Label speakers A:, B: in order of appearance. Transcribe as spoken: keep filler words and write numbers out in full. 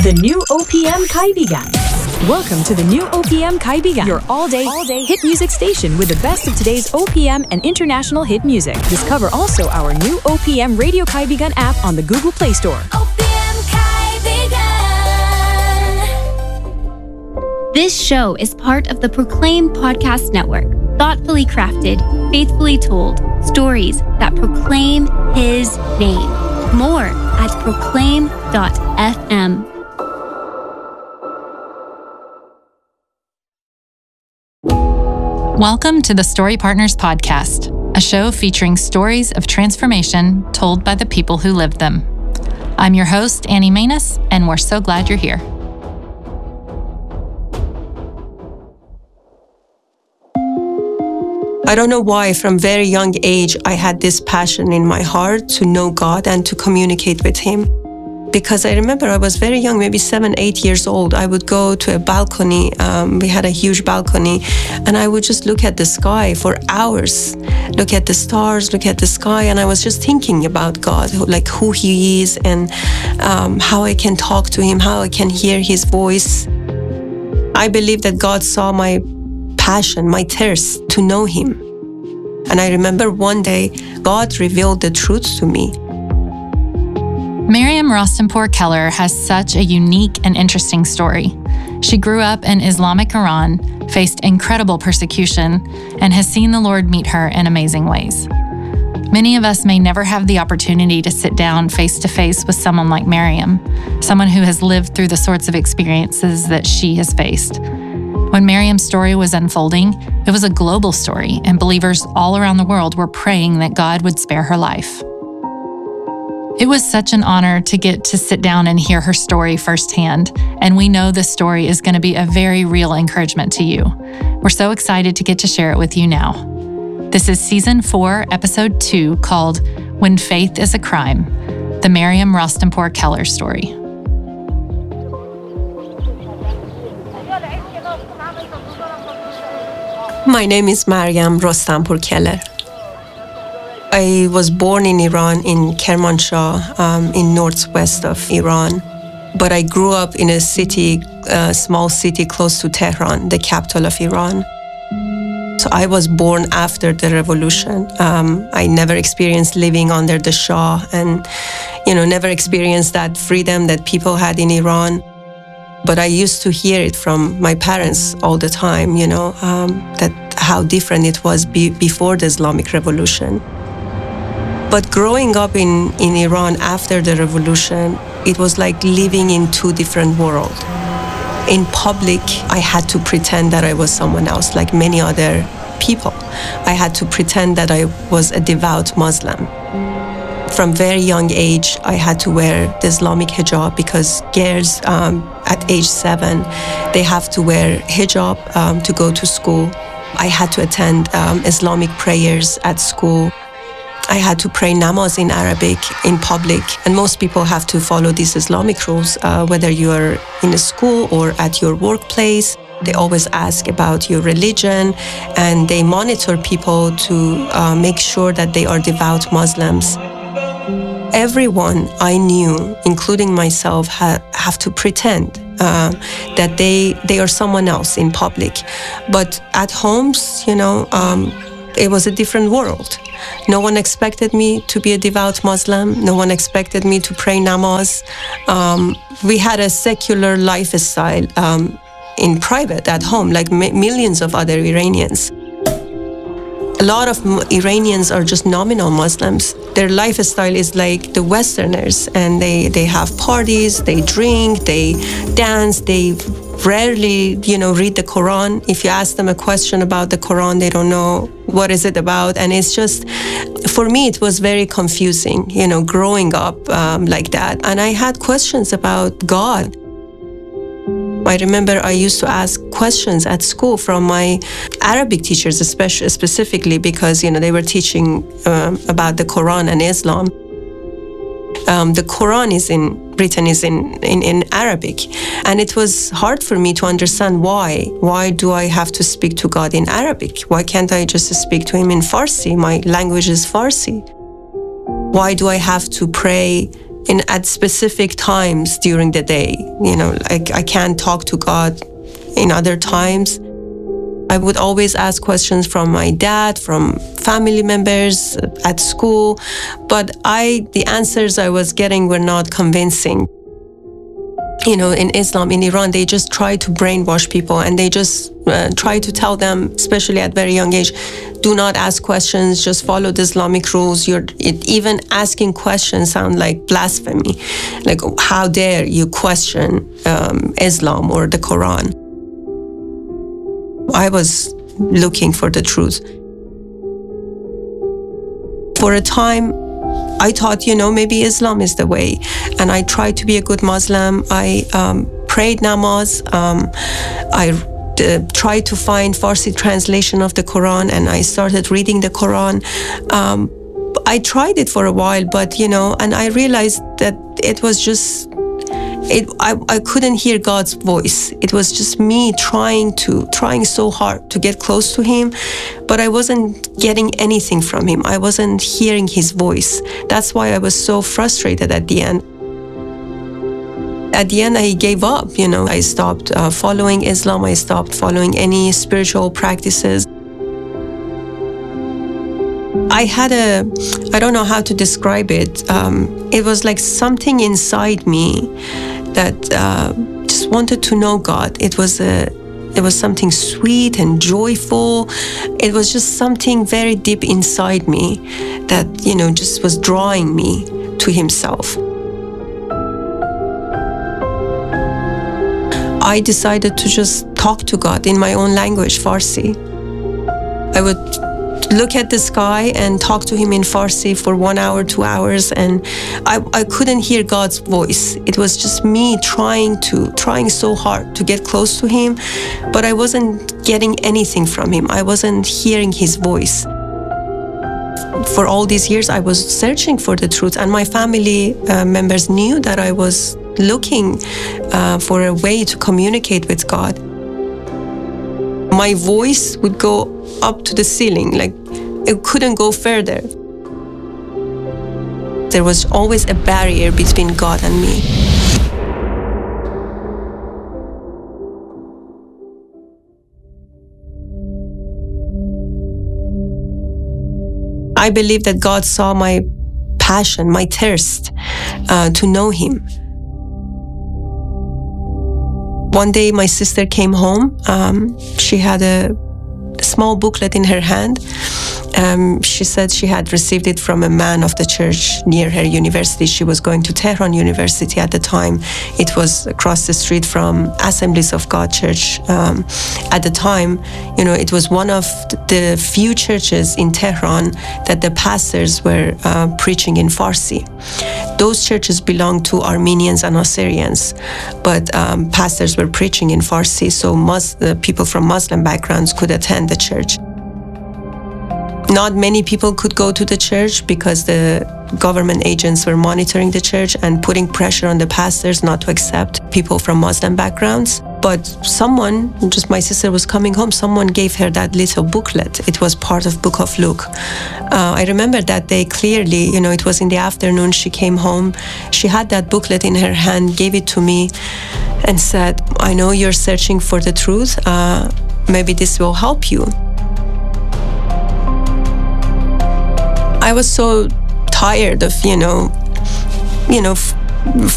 A: The new O P M Kaibigan. Welcome to the new O P M Kaibigan, your all-day, all-day hit music station with the best of today's O P M and international hit music. Discover also our new O P M Radio Kaibigan app on the Google Play Store.
B: O P M Kaibigan. This show is part of the Proclaim Podcast Network. Thoughtfully crafted, faithfully told, stories that proclaim His name. More at proclaim dot f m.
C: Welcome to the Story Partners Podcast, a show featuring stories of transformation told by the people who lived them. I'm your host, Annie Manus, and we're so glad you're here.
D: I don't know why, from very young age, I had this passion in my heart to know God and to communicate with Him. Because I remember I was very young, maybe seven, eight years old. I would go to a balcony. Um, we had a huge balcony, and I would just look at the sky for hours, look at the stars, look at the sky, and I was just thinking about God, like who He is and um, how I can talk to Him, how I can hear His voice. I believe that God saw my passion, my thirst to know Him. And I remember one day, God revealed the truth to me.
C: Miriam Rostanpour Keller has such a unique and interesting story. She grew up in Islamic Iran, faced incredible persecution, and has seen the Lord meet her in amazing ways. Many of us may never have the opportunity to sit down face to face with someone like Miriam, someone who has lived through the sorts of experiences that she has faced. When Miriam's story was unfolding, it was a global story, and believers all around the world were praying that God would spare her life. It was such an honor to get to sit down and hear her story firsthand, and we know this story is going to be a very real encouragement to you. We're so excited to get to share it with you now. This is Season four, Episode two, called When Faith is a Crime, the Miriam Rostanpour Keller story.
D: My name is Miriam Rostanpour Keller. I was born in Iran, in Kermanshah, um, in northwest of Iran. But I grew up in a city, a small city close to Tehran, the capital of Iran. So I was born after the revolution. Um, I never experienced living under the Shah and, you know, never experienced that freedom that people had in Iran. But I used to hear it from my parents all the time, you know, um, that how different it was be- before the Islamic Revolution. But growing up in, in Iran after the revolution, it was like living in two different worlds. In public, I had to pretend that I was someone else, like many other people. I had to pretend that I was a devout Muslim. From very young age, I had to wear the Islamic hijab because girls um, at age seven, they have to wear hijab um, to go to school. I had to attend um, Islamic prayers at school. I had to pray namaz in Arabic in public, and most people have to follow these Islamic rules, uh, whether you are in a school or at your workplace. They always ask about your religion, and they monitor people to uh, make sure that they are devout Muslims. Everyone I knew, including myself, ha- have to pretend uh, that they they are someone else in public. But at homes, you know, um, it was a different world. No one expected me to be a devout Muslim. No one expected me to pray namaz. Um, we had a secular lifestyle um, in private at home, like m- millions of other Iranians. A lot of Iranians are just nominal Muslims. Their lifestyle is like the Westerners, and they, they have parties, they drink, they dance, they rarely, you know, read the Quran. If you ask them a question about the Quran, they don't know what is it about. And it's just, for me, it was very confusing, you know, growing up um, like that. And I had questions about God. I remember I used to ask questions at school from my Arabic teachers, especially specifically because, you know, they were teaching um, about the Quran and Islam. Um, the Quran is in written is in, in, in Arabic, and it was hard for me to understand why. Why do I have to speak to God in Arabic? Why can't I just speak to Him in Farsi? My language is Farsi. Why do I have to pray in at specific times during the day. You know, like I can't talk to God in other times. I would always ask questions from my dad, from family members at school, but I, the answers I was getting were not convincing. You know, in Islam, in Iran, they just try to brainwash people, and they just uh, try to tell them, especially at very young age, do not ask questions, just follow the Islamic rules. You're it, even asking questions sound like blasphemy. Like, how dare you question um, Islam or the Quran? I was looking for the truth. For a time, I thought, you know, maybe Islam is the way. And I tried to be a good Muslim. I um, prayed namaz. Um, I uh, tried to find Farsi translation of the Quran, and I started reading the Quran. Um, I tried it for a while, but, you know, and I realized that it was just, It, I, I couldn't hear God's voice. It was just me trying to, trying so hard to get close to Him, but I wasn't getting anything from Him. I wasn't hearing His voice. That's why I was so frustrated at the end. At the end, I gave up, you know. I stopped uh, following Islam. I stopped following any spiritual practices. I had a, I don't know how to describe it. Um, it was like something inside me that uh, just wanted to know God. It was a, it was something sweet and joyful. It was just something very deep inside me that, you know, just was drawing me to Himself. I decided to just talk to God in my own language, Farsi. I would look at the sky and talk to Him in Farsi for one hour, two hours, and I, I couldn't hear God's voice. It was just me trying to, trying so hard to get close to Him, but I wasn't getting anything from Him. I wasn't hearing His voice. For all these years, I was searching for the truth, and my family uh, members knew that I was looking uh, for a way to communicate with God. My voice would go up to the ceiling, like it couldn't go further. There was always a barrier between God and me. I believe that God saw my passion, my thirst uh, to know Him. One day, my sister came home. Um, she had a small booklet in her hand. Um, she said she had received it from a man of the church near her university. She was going to Tehran University at the time. It was across the street from Assemblies of God Church. Um, at the time, you know, it was one of the few churches in Tehran that the pastors were uh, preaching in Farsi. Those churches belonged to Armenians and Assyrians, but um, pastors were preaching in Farsi, so Mus- the people from Muslim backgrounds could attend the church. Not many people could go to the church because the government agents were monitoring the church and putting pressure on the pastors not to accept people from Muslim backgrounds. But someone, just my sister was coming home, someone gave her that little booklet. It was part of Book of Luke. Uh, I remember that day clearly, you know, it was in the afternoon, she came home, she had that booklet in her hand, gave it to me and said, I know you're searching for the truth, uh, maybe this will help you. I was so tired of, you know, you know, f-